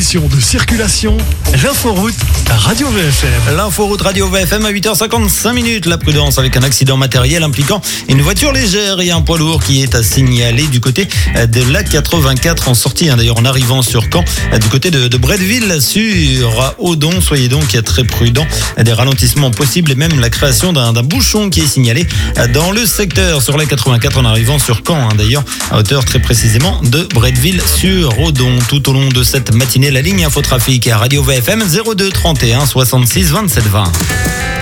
conditions de circulation, l'inforoute Radio VFM. L'inforoute Radio VFM à 8h55. La prudence avec un accident matériel impliquant une voiture légère et un poids lourd qui est à signaler du côté de l'A84 en sortie. D'ailleurs, en arrivant sur Caen, du côté de Bretteville sur Odon. Soyez donc très prudents. Des ralentissements possibles et même la création d'un bouchon qui est signalé dans le secteur sur l'A84 en arrivant sur Caen. D'ailleurs, à hauteur très précisément de Bretteville sur Odon. Tout au long de cette matinée, la ligne infotrafic à Radio VFM 02 31 66 27 20.